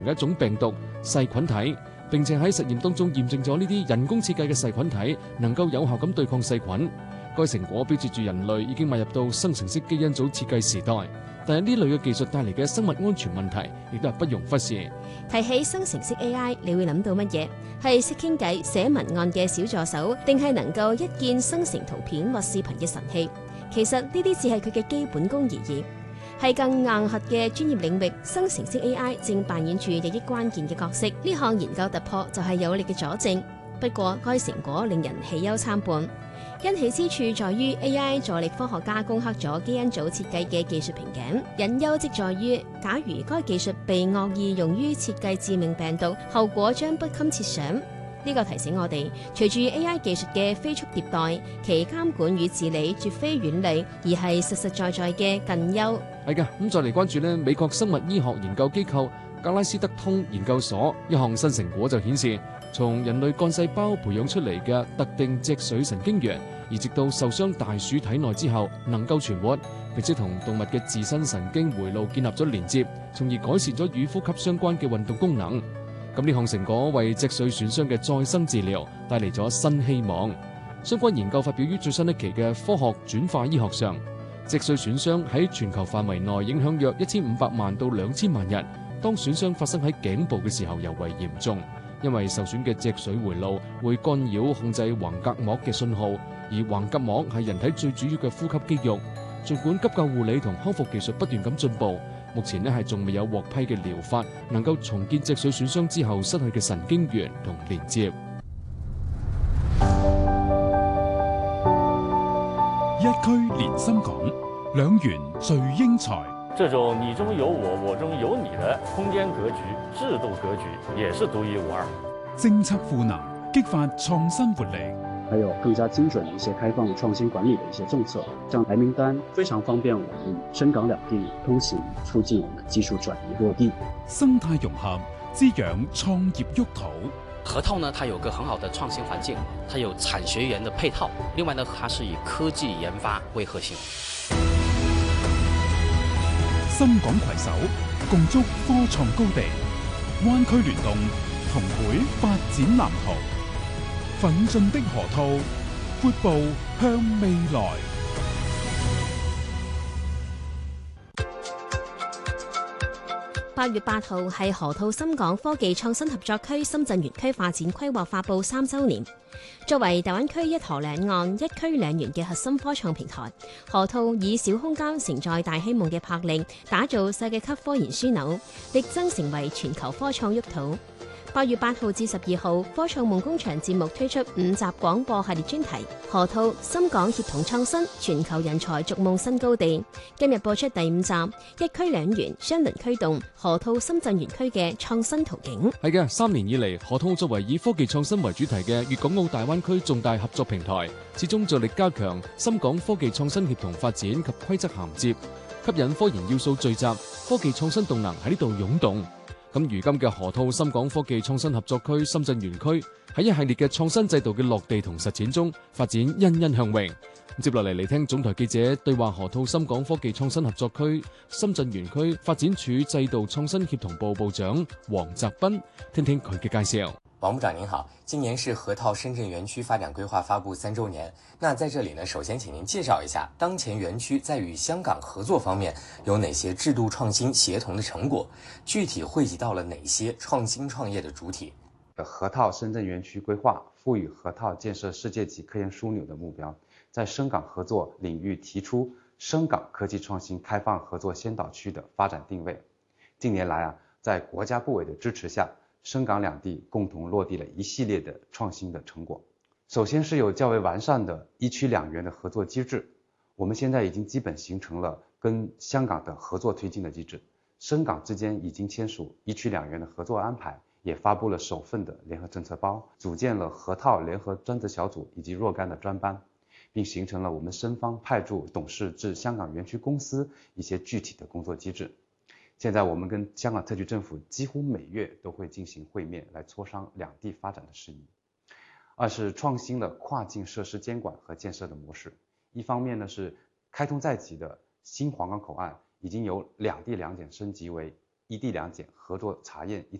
嘅一種病毒細菌體，並且喺實驗當中驗證咗呢啲人工設計嘅細菌體能夠有效咁對抗細菌。該成果標誌住人類已經邁入到生成式基因組設計時代，但係呢類嘅技術帶嚟嘅生物安全問題，亦都係不容忽視。 提起生成式 AI， 你會諗到乜嘢？係識傾偈、寫文案嘅小助手，定係能夠一鍵生成圖片或視頻嘅神器？其實呢啲只係佢嘅基本功而已。係更硬核嘅專業領域，生成式 AI 正扮演住日益關鍵嘅角色。呢項研究突破就係有力嘅佐證。不過，該成果令人喜憂參半。欣喜之處在於 AI 助力科學家攻克咗基因組設計嘅技術瓶頸，隱憂即在於假如該技術被惡意用於設計致命病毒，後果將不堪設想。呢個提醒我哋，隨住 AI 技術嘅飛速迭代，其監管與治理絕非遠離，而係實實在在嘅近憂。 係嘅，咁再嚟關注呢美國生物醫學研究機構格拉斯德通研究所一項新成果就顯示，從人類幹細胞培養出嚟嘅特定脊髓神經元，移植到受傷大鼠體內之後能夠存活，並且同動物嘅自身神經回路建立咗連接，從而改善咗與呼吸相關嘅運動功能。咁呢項成果為脊髓損傷嘅再生治療帶嚟咗新希望。相關研究發表於最新一期嘅《科學轉化醫學》上。脊髓損傷喺全球範圍內影響約1500萬到2000萬人。當損傷發生喺頸部嘅時候尤為嚴重，因為受損嘅脊髓回路會干擾控制橫膈膜嘅信號，而橫膈膜係人體最主要嘅呼吸肌肉。儘管急救護理同康復技術不斷咁進步，目前係仲未有獲批嘅療法能夠重建脊髓損傷之後失去嘅神經元同連接。 一區連心港，兩元聚英才。 這種你中有我，我中有你的空間格局、制度格局也是獨一無二。 政策賦能，激發創新活力。 還有更加精準的一些開放創新管理的一些政策，像白名單非常方便我們深港兩地通行，促進我們技術轉移落地。 生態融合，滋養創業沃土。 河套呢，它有個很好的創新環境，它有產學研的配套，另外呢，它是以科技研發為核心。 深港攜手，共築科創高地，灣區聯動，同繪發展藍圖。奮進的河套，闊步向未來。 8月8號係河套深港科技創新合作區深圳園區發展規劃發布3週年。作為大灣區一河兩岸、一區兩園嘅核心科創平台，河套以小空間承載大希望嘅魄力，打造世界級科研樞紐，力爭成為全球科創沃土。8月8號至12號，科創夢工場節目推出5集廣播系列專題，河套深港協同創新，全球人才逐夢新高地。今日播出第5集，一區兩園雙輪驅動河套深圳園區嘅創新途徑。 係嘅，3年以嚟，河套作為以科技創新為主題嘅粵港澳大灣區重大合作平台，始終着力加強深港科技創新協同發展及規則銜接，吸引科研要素聚集，科技創新動能喺呢度湧動。咁如今嘅河套深港科技創新合作區深圳園區喺一系列嘅創新制度嘅落地同實踐中發展欣欣向榮。接落嚟聽總台記者對話河套深港科技創新合作區深圳園區發展處制度創新協同部部長黃澤斌，聽聽佢嘅介紹。 王部長您好，今年是河套深圳園區發展規劃發布3週年。那在這裡呢，首先請您介紹一下當前園區在與香港合作方面有哪些制度創新協同的成果，具體匯集到了哪些創新創業的主體。 河套深圳園區規劃賦予河套建設世界級科研樞紐的目標，在深港合作領域提出深港科技創新開放合作先導區的發展定位。近年來在國家部委的支持下，深港兩地共同落地了一系列的創新的成果。首先是有較為完善的一區兩園的合作機制，我們現在已經基本形成了跟香港的合作推進的機制，深港之間已經簽署一區兩園的合作安排，也發布了首份的聯合政策包，組建了河套聯合專責小組以及若干的專班，並形成了我們深方派駐董事至香港園區公司一些具體的工作機制。現在我們跟香港特區政府幾乎每月都會進行會面，來磋商兩地發展的事宜。二是創新了跨境設施監管和建設的模式。一方面呢是開通在即的新皇崗口岸已經由兩地兩檢升級為异地两检合作查验一